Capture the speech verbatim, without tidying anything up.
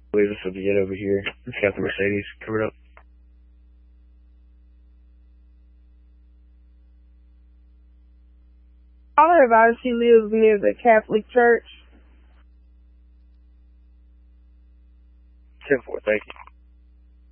I believe this will be it over here. It's got the Mercedes covered up. Father advised she lives near the Catholic Church. ten four, thank you.